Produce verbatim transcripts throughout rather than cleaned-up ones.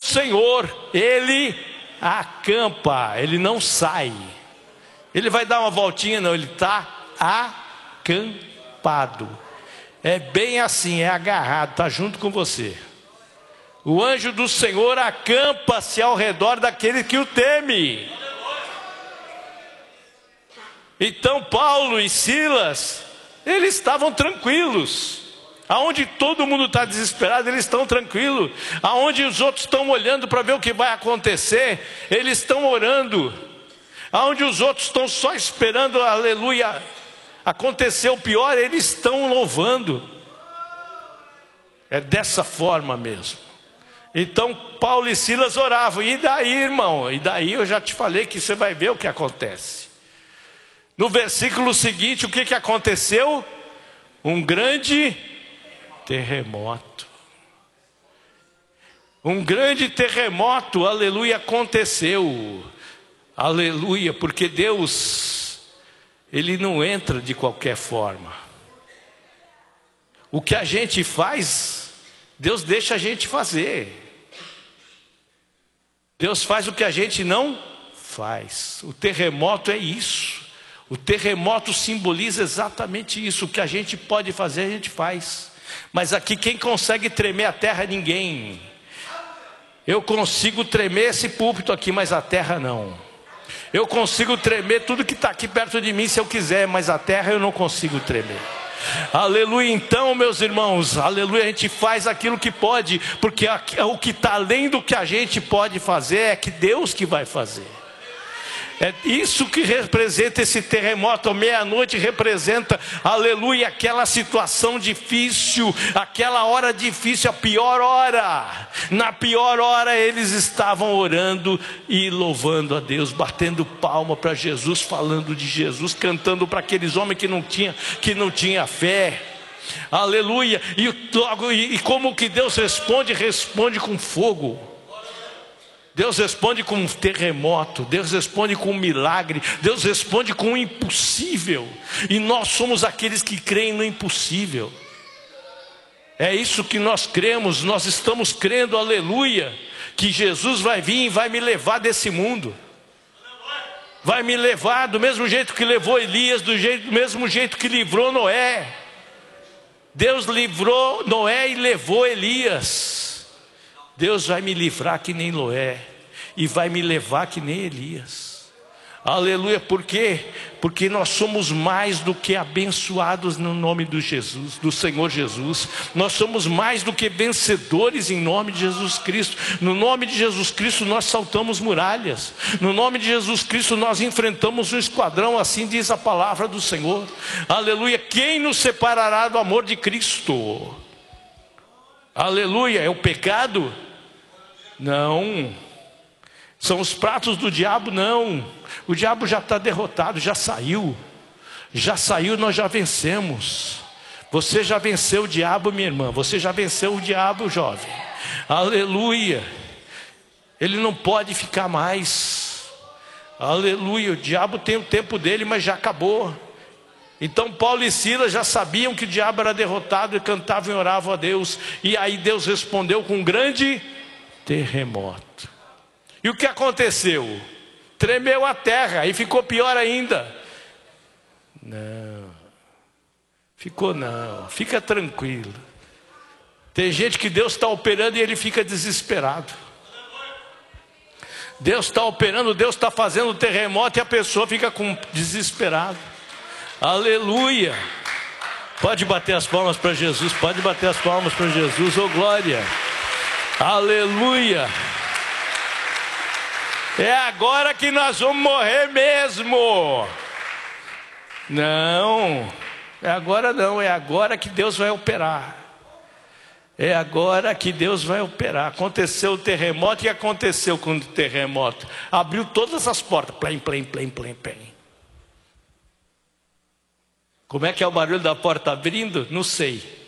Senhor, ele acampa, ele não sai. Ele vai dar uma voltinha, não, ele está acampado. É bem assim, é agarrado, está junto com você. O anjo do Senhor acampa-se ao redor daquele que o teme. Então Paulo e Silas, eles estavam tranquilos. Aonde todo mundo está desesperado, eles estão tranquilos. Aonde os outros estão olhando para ver o que vai acontecer, eles estão orando. Aonde os outros estão só esperando, aleluia, acontecer o pior, eles estão louvando. É dessa forma mesmo. Então Paulo e Silas oravam. E daí, irmão? E daí eu já te falei que você vai ver o que acontece. No versículo seguinte, o que, que aconteceu? Um grande terremoto. Um grande terremoto, aleluia, aconteceu. Aleluia, porque Deus, Ele não entra de qualquer forma. O que a gente faz, Deus deixa a gente fazer. Deus faz o que a gente não faz. O terremoto é isso. O terremoto simboliza exatamente isso. O que a gente pode fazer, a gente faz. Mas aqui quem consegue tremer a terra é ninguém. Eu consigo tremer esse púlpito aqui, mas a terra não. Eu consigo tremer tudo que está aqui perto de mim se eu quiser, mas a terra eu não consigo tremer. Aleluia. Então, meus irmãos, aleluia, a gente faz aquilo que pode, porque o que está além do que a gente pode fazer é que Deus que vai fazer. É isso que representa esse terremoto. À meia-noite representa, aleluia, aquela situação difícil, aquela hora difícil, a pior hora. Na pior hora eles estavam orando e louvando a Deus, batendo palma para Jesus, falando de Jesus, cantando para aqueles homens que não tinham, que não tinha fé. Aleluia. E, e como que Deus responde? Responde com fogo. Deus responde com um terremoto, Deus responde com um milagre, Deus responde com o impossível. E nós somos aqueles que creem no impossível. É isso que nós cremos, nós estamos crendo, aleluia, que Jesus vai vir e vai me levar desse mundo. Vai me levar do mesmo jeito que levou Elias, do, jeito, do mesmo jeito que livrou Noé. Deus livrou Noé e levou Elias. Deus vai me livrar que nem Noé e vai me levar que nem Elias. Aleluia. Por quê? Porque nós somos mais do que abençoados no nome do Jesus, do Senhor Jesus. Nós somos mais do que vencedores em nome de Jesus Cristo. No nome de Jesus Cristo nós saltamos muralhas. No nome de Jesus Cristo nós enfrentamos um esquadrão, assim diz a palavra do Senhor. Aleluia. Quem nos separará do amor de Cristo? Aleluia. É o pecado? Não. São os pratos do diabo? Não. O diabo já está derrotado, já saiu. Já saiu, nós já vencemos. Você já venceu o diabo, minha irmã. Você já venceu o diabo, jovem. Aleluia. Ele não pode ficar mais. Aleluia. O diabo tem o tempo dele, mas já acabou. Então Paulo e Silas já sabiam que o diabo era derrotado e cantavam e oravam a Deus. E aí Deus respondeu com um grande terremoto. E o que aconteceu? Tremeu a terra e ficou pior ainda. Não, ficou não, fica tranquilo. Tem gente que Deus está operando e ele fica desesperado. Deus está operando, Deus está fazendo o terremoto e a pessoa fica com desesperado. Aleluia. Pode bater as palmas para Jesus, pode bater as palmas para Jesus, ô glória. Aleluia. É agora que nós vamos morrer mesmo. Não, é agora não, é agora que Deus vai operar. É agora que Deus vai operar. Aconteceu o terremoto, e o que aconteceu com o terremoto? Abriu todas as portas, plém, plém, plém, plém, plém. Como é que é o barulho da porta abrindo? Não sei.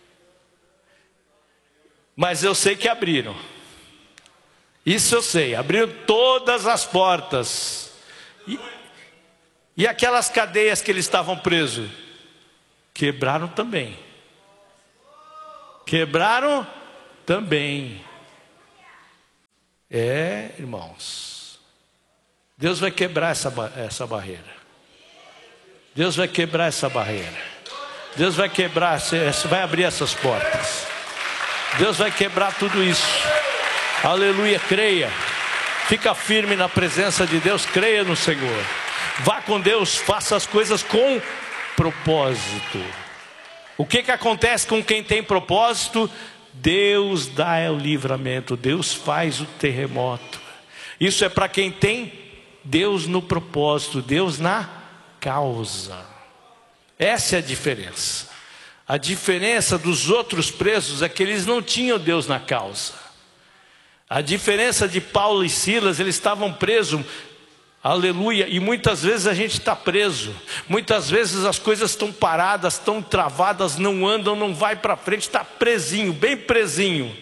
Mas eu sei que abriram. Isso eu sei, abriram todas as portas. E, e aquelas cadeias que eles estavam presos? Quebraram também. Quebraram também. É, irmãos, Deus vai quebrar essa, essa barreira. Deus vai quebrar essa barreira. Deus vai quebrar, vai abrir essas portas. Deus vai quebrar tudo isso. Aleluia, creia. Fica firme na presença de Deus, creia no Senhor. Vá com Deus, faça as coisas com propósito. O que que acontece com quem tem propósito? Deus dá o livramento, Deus faz o terremoto. Isso é para quem tem Deus no propósito, Deus na causa. Essa é a diferença. A diferença dos outros presos é que eles não tinham Deus na causa. A diferença de Paulo e Silas, eles estavam presos, aleluia, e muitas vezes a gente está preso, muitas vezes as coisas estão paradas, estão travadas, não andam, não vai para frente, está presinho, bem presinho.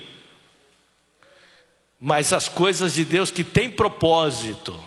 Mas as coisas de Deus que tem propósito,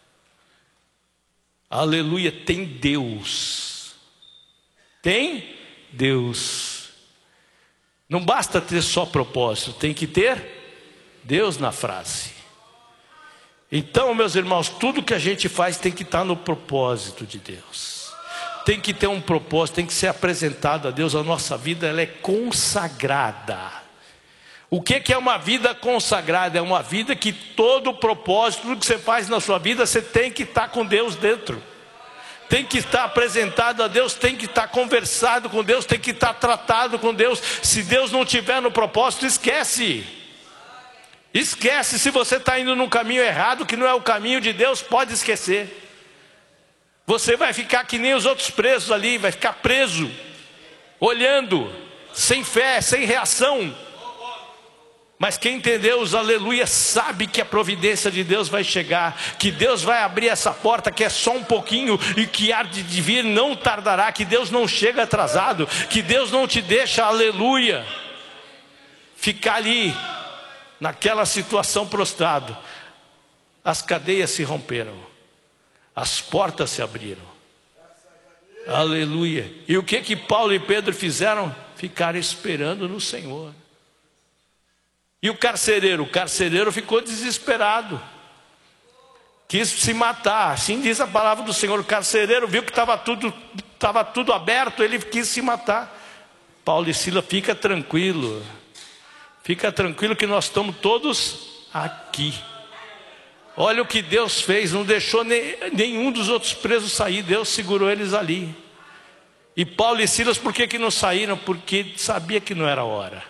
aleluia, tem Deus, tem Deus. Não basta ter só propósito, tem que ter Deus na frase. Então, meus irmãos, tudo que a gente faz tem que estar no propósito de Deus. Tem que ter um propósito, tem que ser apresentado a Deus. A nossa vida, ela é consagrada. O que que é uma vida consagrada? É uma vida que todo o propósito, tudo que você faz na sua vida, você tem que estar com Deus dentro. Tem que estar apresentado a Deus, tem que estar conversado com Deus, tem que estar tratado com Deus. Se Deus não tiver no propósito, esquece. Esquece. Se você está indo num caminho errado, que não é o caminho de Deus, pode esquecer. Você vai ficar que nem os outros presos ali, vai ficar preso, olhando, sem fé, sem reação. Mas quem entendeu os aleluia sabe que a providência de Deus vai chegar, que Deus vai abrir essa porta que é só um pouquinho e que há de vir não tardará, que Deus não chega atrasado, que Deus não te deixa, aleluia, ficar ali naquela situação prostrado. As cadeias se romperam, as portas se abriram, aleluia. E o que que Paulo e Pedro fizeram? Ficaram esperando no Senhor. E o carcereiro? O carcereiro ficou desesperado, quis se matar. Assim diz a palavra do Senhor. O carcereiro viu que estava tudo, estava tudo aberto, ele quis se matar. Paulo e Silas, fica tranquilo, fica tranquilo que nós estamos todos aqui. Olha o que Deus fez, não deixou nem, nenhum dos outros presos sair, Deus segurou eles ali. E Paulo e Silas, por que que não saíram? Porque sabia que não era hora.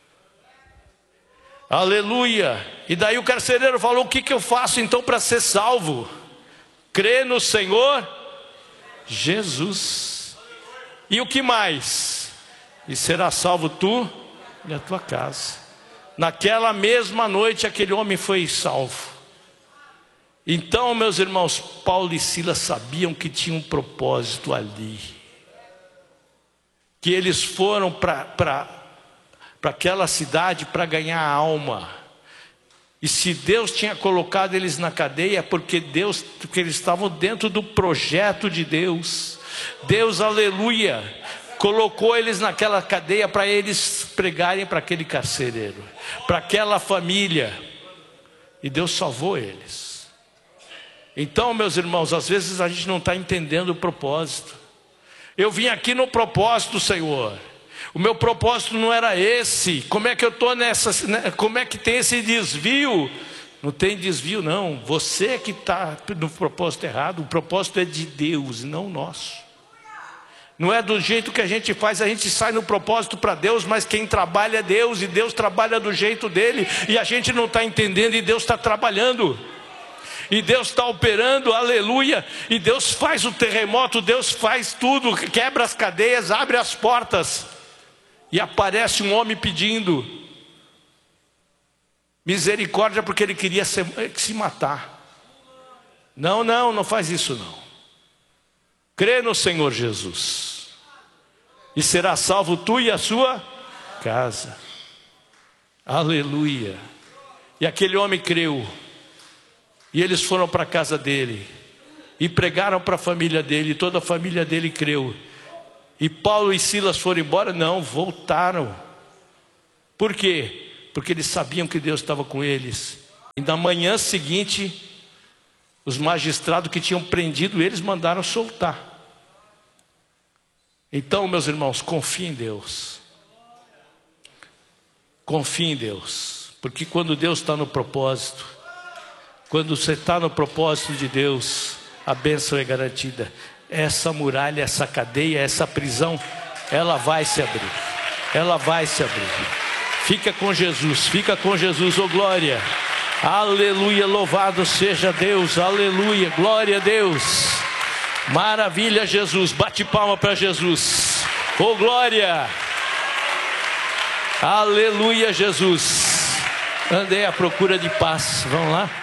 Aleluia. E daí o carcereiro falou: o que que eu faço então para ser salvo? Crê no Senhor Jesus. E o que mais? E será salvo tu e a tua casa. Naquela mesma noite aquele homem foi salvo. Então, meus irmãos, Paulo e Silas sabiam que tinha um propósito ali, que eles foram para para para aquela cidade para ganhar a alma. E se Deus tinha colocado eles na cadeia, é porque Deus, porque eles estavam dentro do projeto de Deus. Deus, aleluia, colocou eles naquela cadeia para eles pregarem para aquele carcereiro, para aquela família. E Deus salvou eles. Então, meus irmãos, às vezes a gente não está entendendo o propósito. Eu vim aqui no propósito, Senhor. O meu propósito não era esse. Como é que eu estou nessa, né? Como é que tem esse desvio? Não tem desvio não. Você que está no propósito errado. O propósito é de Deus, não nosso. Não é do jeito que a gente faz. A gente sai no propósito para Deus, mas quem trabalha é Deus, e Deus trabalha do jeito dele, e a gente não está entendendo, e Deus está trabalhando, e Deus está operando, aleluia. E Deus faz o terremoto, Deus faz tudo, quebra as cadeias, abre as portas. E aparece um homem pedindo misericórdia porque ele queria se, se matar. Não, não, não faz isso não. Crê no Senhor Jesus e será salvo tu e a sua casa. Aleluia. E aquele homem creu. E eles foram para a casa dele e pregaram para a família dele, e toda a família dele creu. E Paulo e Silas foram embora? Não, voltaram. Por quê? Porque eles sabiam que Deus estava com eles. E na manhã seguinte, os magistrados que tinham prendido eles mandaram soltar. Então, meus irmãos, confie em Deus. Confie em Deus. Porque quando Deus está no propósito, quando você está no propósito de Deus, a bênção é garantida. Essa muralha, essa cadeia, essa prisão, ela vai se abrir. Ela vai se abrir. Fica com Jesus, fica com Jesus, ô glória. Aleluia, louvado seja Deus, aleluia, glória a Deus. Maravilha, Jesus, bate palma para Jesus. Ô glória. Aleluia, Jesus. Andei à procura de paz, vamos lá.